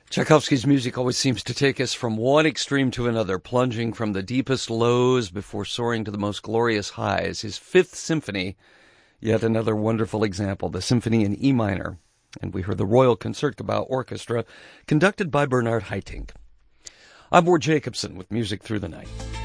Tchaikovsky's music always seems to take us from one extreme to another, plunging from the deepest lows before soaring to the most glorious highs. His Fifth Symphony, yet another wonderful example, the Symphony in E minor. And we heard the Royal Concertgebouw Orchestra, conducted by Bernard Haitink. I'm Ward Jacobson with Music Through the Night.